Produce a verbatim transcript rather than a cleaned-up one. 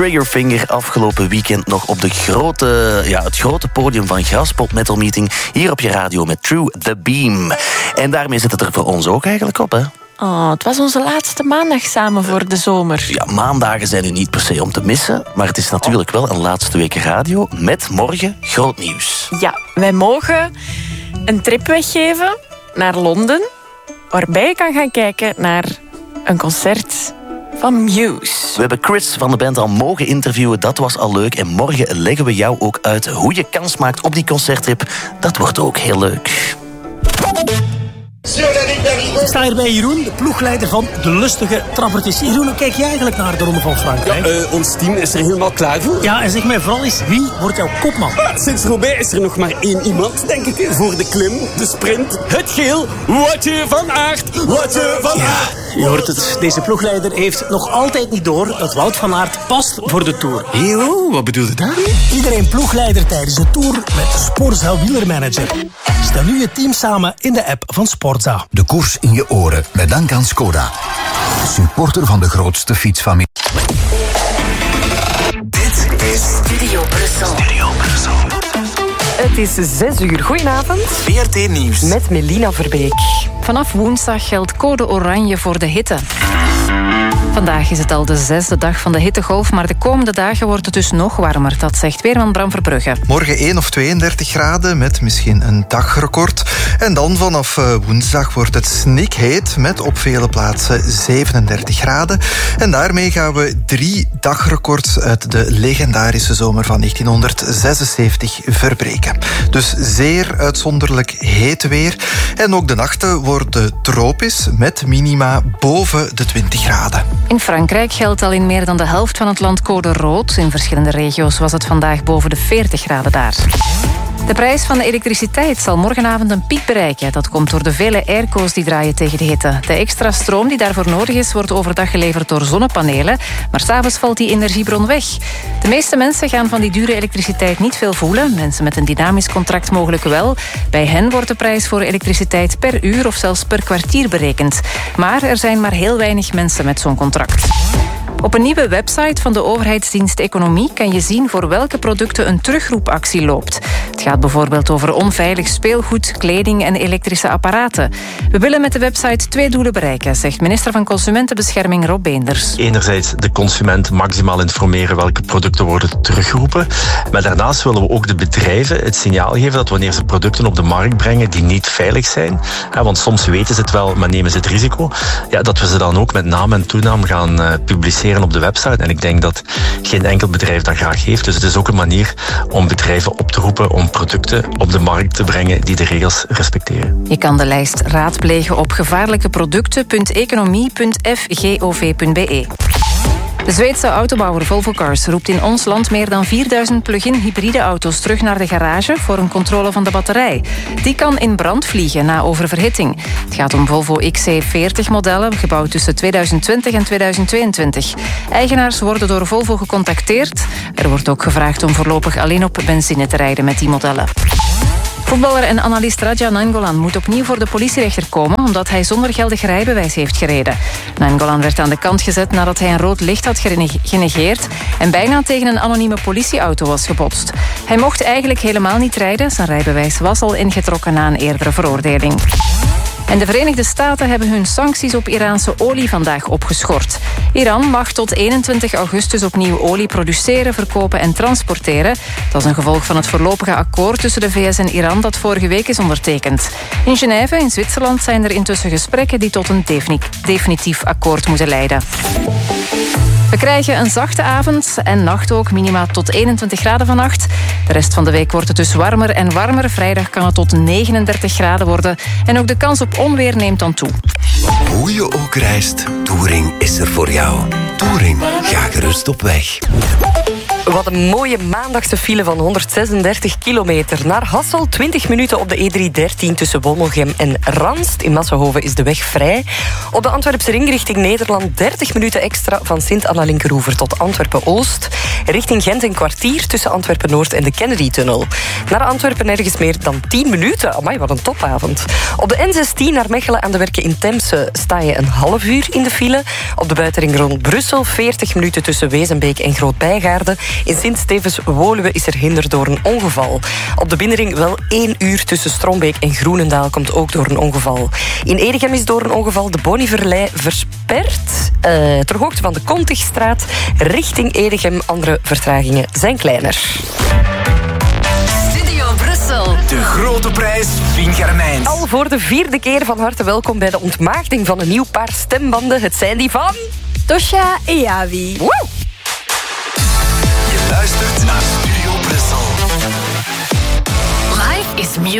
Triggerfinger afgelopen weekend nog op de grote, ja, het grote podium van Graspop Metal Meeting hier op je radio met True The Beam. En daarmee zit het er voor ons ook eigenlijk op, hè? Oh, het was onze laatste maandag samen voor de zomer. Ja, maandagen zijn nu niet per se om te missen, maar het is natuurlijk wel een laatste week radio met morgen groot nieuws. Ja, wij mogen een trip weggeven naar Londen, waarbij je kan gaan kijken naar een concert van Muse. We hebben Chris van de band al mogen interviewen, dat was al leuk. En morgen leggen we jou ook uit hoe je kans maakt op die concerttrip. Dat wordt ook heel leuk. Ik sta hier bij Jeroen, de ploegleider van de lustige trappertjes. Jeroen, hoe kijk jij eigenlijk naar de Ronde van Frankrijk? Ja, uh, ons team is er helemaal klaar voor. Ja, en zeg mij vooral eens, wie wordt jouw kopman? Ah, sinds Roubaix is er nog maar één iemand, denk ik, voor de klim, de sprint, het geel. Woutje van Aert, Woutje van ja, Aert. Je hoort het, deze ploegleider heeft nog altijd niet door dat Wout van Aert past voor de Tour. Yo, wat bedoel je daar? Iedereen ploegleider tijdens de Tour met Sporza wielermanager. Stel nu je team samen in de app van Sporza. De koers in je oren, met dank aan Skoda. Supporter van de grootste fietsfamilie. Dit is Studio Brussel. Studio Brussel. Het is zes uur. Goedenavond. V R T Nieuws. Met Melina Verbeek. Vanaf woensdag geldt code oranje voor de hitte. Vandaag is het al de zesde dag van de hittegolf, maar de komende dagen wordt het dus nog warmer. Dat zegt weerman Bram Verbrugge. Morgen één of tweeëndertig graden met misschien een dagrecord. En dan vanaf woensdag wordt het snikheet met op vele plaatsen zevenendertig graden. En daarmee gaan we drie dagrecords uit de legendarische zomer van negentienhonderdzesenzeventig verbreken. Dus zeer uitzonderlijk heet weer. En ook de nachten worden tropisch met minima boven de twintig graden. In Frankrijk geldt al in meer dan de helft van het land code rood. In verschillende regio's was het vandaag boven de veertig graden daar. De prijs van de elektriciteit zal morgenavond een piek bereiken. Dat komt door de vele airco's die draaien tegen de hitte. De extra stroom die daarvoor nodig is, wordt overdag geleverd door zonnepanelen. Maar 's avonds valt die energiebron weg. De meeste mensen gaan van die dure elektriciteit niet veel voelen. Mensen met een dynamisch contract mogelijk wel. Bij hen wordt de prijs voor elektriciteit per uur of zelfs per kwartier berekend. Maar er zijn maar heel weinig mensen met zo'n contract. Op een nieuwe website van de overheidsdienst Economie kan je zien voor welke producten een terugroepactie loopt. Het gaat bijvoorbeeld over onveilig speelgoed, kleding en elektrische apparaten. We willen met de website twee doelen bereiken, zegt minister van Consumentenbescherming Rob Beenders. Enerzijds de consument maximaal informeren welke producten worden teruggeroepen. Maar daarnaast willen we ook de bedrijven het signaal geven dat wanneer ze producten op de markt brengen die niet veilig zijn, want soms weten ze het wel, maar nemen ze het risico, ja, dat we ze dan ook met naam en toenaam gaan uh, publiceren op de website. En ik denk dat geen enkel bedrijf dat graag heeft. Dus het is ook een manier om bedrijven op te roepen om producten op de markt te brengen die de regels respecteren. Je kan de lijst raadplegen op gevaarlijkeproducten punt economie punt f gov punt b e. De Zweedse autobouwer Volvo Cars roept in ons land meer dan vierduizend plug-in hybride auto's terug naar de garage voor een controle van de batterij. Die kan in brand vliegen na oververhitting. Het gaat om Volvo X C veertig modellen, gebouwd tussen tweeduizend twintig en tweeduizend tweeëntwintig. Eigenaars worden door Volvo gecontacteerd. Er wordt ook gevraagd om voorlopig alleen op benzine te rijden met die modellen. Voetballer en analist Radja Nainggolan moet opnieuw voor de politierechter komen omdat hij zonder geldig rijbewijs heeft gereden. Nainggolan werd aan de kant gezet nadat hij een rood licht had genegeerd en bijna tegen een anonieme politieauto was gebotst. Hij mocht eigenlijk helemaal niet rijden. Zijn rijbewijs was al ingetrokken na een eerdere veroordeling. En de Verenigde Staten hebben hun sancties op Iraanse olie vandaag opgeschort. Iran mag tot eenentwintig augustus opnieuw olie produceren, verkopen en transporteren. Dat is een gevolg van het voorlopige akkoord tussen de V S en Iran dat vorige week is ondertekend. In Genève, in Zwitserland, zijn er intussen gesprekken die tot een definitief akkoord moeten leiden. We krijgen een zachte avond en nacht ook, minima tot eenentwintig graden vannacht. De rest van de week wordt het dus warmer en warmer. Vrijdag kan het tot negenendertig graden worden. En ook de kans op onweer neemt dan toe. Hoe je ook reist, Touring is er voor jou. Touring, ga gerust op weg. Wat een mooie maandagse file van honderdzesendertig kilometer. Naar Hassel, twintig minuten op de E driehonderddertien tussen Wommelgem en Ranst. In Massenhoven is de weg vrij. Op de Antwerpse ring richting Nederland dertig minuten extra van Sint-Anna-Linkeroever tot Antwerpen-Oost. Richting Gent een kwartier tussen Antwerpen-Noord en de Kennedy-tunnel. Naar Antwerpen nergens meer dan tien minuten. Amai, wat een topavond. Op de N zestien naar Mechelen aan de Werken in Temse sta je een half uur in de file. Op de buitenring rond Brussel veertig minuten tussen Wezenbeek en Groot-Bijgaarden. In Sint-Stevens-Woluwe is er hinder door een ongeval. Op de binnenring wel één uur tussen Strombeek en Groenendaal komt ook door een ongeval. In Edegem is door een ongeval de Boniverlei versperd. Uh, ter hoogte van de Kontigstraat richting Edegem. Andere vertragingen zijn kleiner. Studio Brussel. De grote prijs Vinger-Mijns. Al voor de vierde keer van harte welkom bij de ontmaagding van een nieuw paar stembanden. Het zijn die van... Tosha en Javi. Woe! Je luistert naar